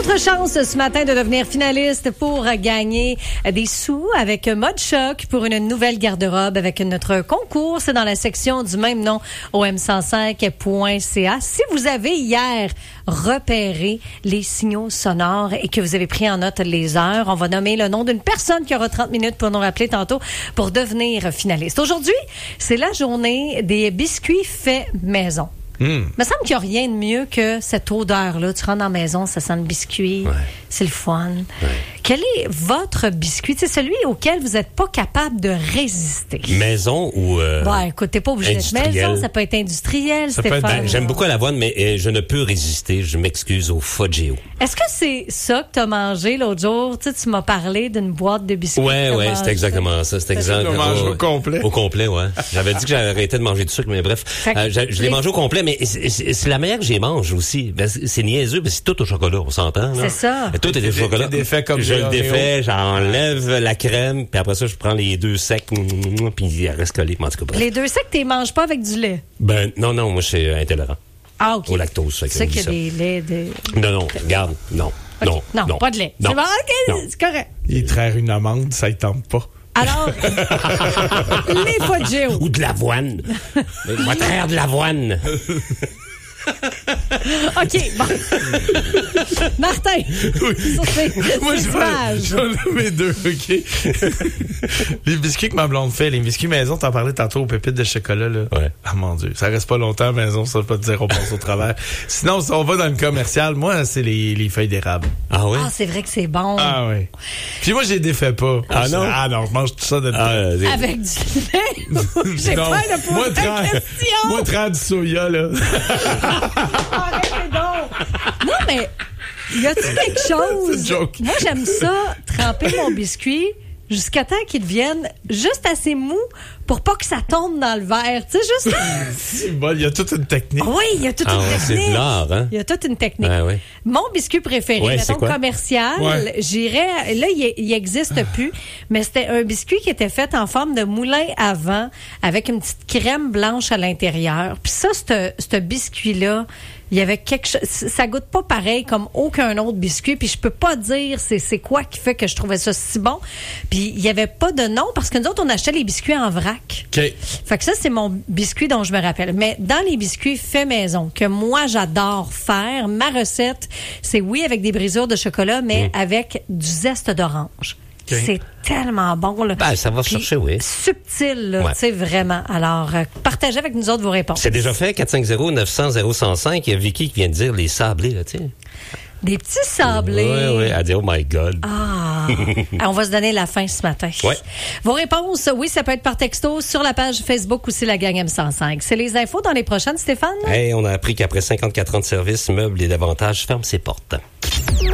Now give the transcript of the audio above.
Autre chance ce matin de devenir finaliste pour gagner des sous avec Mode Choc pour une nouvelle garde-robe avec notre concours. C'est dans la section du même nom au m105.ca. Si vous avez hier repéré les signaux sonores et que vous avez pris en note les heures, on va nommer le nom d'une personne qui aura 30 minutes pour nous rappeler tantôt pour devenir finaliste. Aujourd'hui, c'est la journée des biscuits faits maison. Il me semble qu'il n'y a rien de mieux que cette odeur-là. Tu rentres dans la maison, ça sent le biscuit. Ouais. C'est le fun. Ouais. Quel est votre biscuit? C'est celui auquel vous n'êtes pas capable de résister. Maison ou écoute, t'es pas obligé d'être maison. Ça peut être industriel, Stéphane. J'aime beaucoup à l'avoine, mais je ne peux résister. Je m'excuse au Foggio. Est-ce que c'est ça que tu as mangé l'autre jour? Tu m'as parlé d'une boîte de biscuits. Oui, c'était exactement ça. C'était exactement au complet. Au complet, ouais. J'avais dit que j'avais arrêté de manger du sucre, mais bref. Je l'ai mangé au complet, mais c'est la manière que j'y mange aussi. Ben, c'est niaiseux, mais c'est tout au chocolat, on s'entend. Là. C'est ça. Tout est au chocolat. Je le défais, j'enlève la crème, puis après ça, je prends les deux secs, puis il reste collé. En tout cas, les deux secs, tu les manges pas avec du lait? Ben, non, moi, je suis intolérant. Ah, OK. Au lactose. C'est ça qu'il y a des laits de... Non, regarde, non. Okay. Non, pas de lait. Non. C'est bon, OK, non. C'est correct. Il traire une amande, ça ne tente pas. Alors, les Foggio. Ou de l'avoine. On va traire de l'avoine. OK, bon. Martin. Oui. Moi, je vais nommer deux, OK? Les biscuits que ma blonde fait, les biscuits maison, t'en parlais tantôt aux pépites de chocolat, là. Ouais. Ah, mon Dieu. Ça reste pas longtemps à la maison, ça veut pas te dire on passe au travers. Sinon, si on va dans le commercial, moi, c'est les feuilles d'érable. Ah oui? Ah, c'est vrai que c'est bon. Ah oui. Puis moi, je les défais pas. Ah non? Ah non, je mange tout ça de avec du lait? J'ai peur de poser la question. Moi, traire du soya, là. Arrêtez donc! Non, mais y a-t-il quelque chose? C'est une joke. Moi, j'aime ça, tremper mon biscuit jusqu'à temps qu'il devienne juste assez mou pour pas que ça tombe dans le verre. Tu sais, juste... C'est bon, il y a toute une technique. Oui, il y a toute une technique. C'est de l'art, hein? Il y a toute une technique. Ah, oui. Mon biscuit préféré, mettons commercial, j'irais... Là, il existe plus, mais c'était un biscuit qui était fait en forme de moulin à vent avec une petite crème blanche à l'intérieur. Puis ça, ce biscuit-là, il y avait quelque chose... Ça goûte pas pareil comme aucun autre biscuit, puis je peux pas dire c'est quoi qui fait que je trouvais ça si bon. Puis il y avait pas de nom, parce que nous autres, on achetait les biscuits en vrac. OK. Fait que ça, c'est mon biscuit dont je me rappelle. Mais dans les biscuits faits maison, que moi, j'adore faire, ma recette, c'est avec des brisures de chocolat, mais avec du zeste d'orange. Okay. C'est tellement bon, là. Ben, ça va se chercher, oui. Subtil, là, tu sais, vraiment. Alors, partagez avec nous autres vos réponses. C'est déjà fait, 450-900-0105. Il y a Vicky qui vient de dire les sablés, là, tu sais. Des petits sablés. Oui, elle dit, oh my God. Ah, on va se donner la fin ce matin. Oui. Vos réponses, ça peut être par texto sur la page Facebook aussi, la gang M105. C'est les infos dans les prochaines, Stéphane? On a appris qu'après 54 ans de service, Meubles et Davantage ferme ses portes.